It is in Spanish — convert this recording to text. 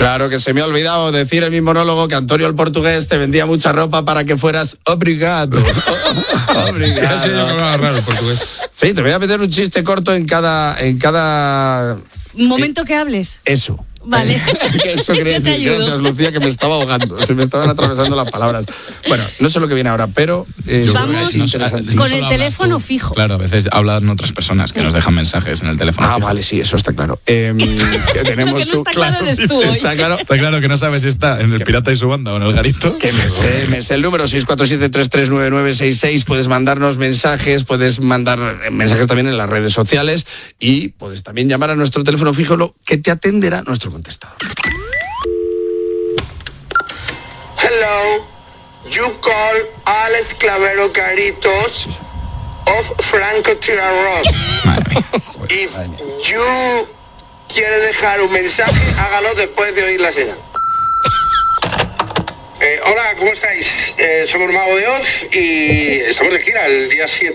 Claro que se me ha olvidado decir en mi monólogo que Antonio el portugués te vendía mucha ropa para que fueras obrigado. Obrigado. Raro el portugués. Sí, te voy a meter un chiste corto en cada... Momento que hables. Eso. Vale. Eso quería Yo te decir, ayudo. gracias Lucía, que me estaba ahogando, se me estaban atravesando las palabras. Bueno, no sé lo que viene ahora, pero Vamos es interesante. con el teléfono fijo. Claro, a veces hablan otras personas que nos dejan mensajes en el teléfono. Ah, fijo. vale, sí, eso está claro. Que tenemos Lo que no está claro eres tú hoy. Está claro. Está claro que no sabes si está en el Pirata y su banda o en el Garito. Que me sé el número 647-339966. Puedes mandarnos mensajes, puedes mandar mensajes también en las redes sociales y puedes también llamar a nuestro teléfono fijo, que te atenderá nuestro contestador. Hello, you call Alex Clavero Garitos of Franco Tirarros. Madre mía. If you quiere dejar un mensaje, hágalo después de oír la señal. Hola, ¿cómo estáis? Somos Mago de Oz y estamos de gira el día 7.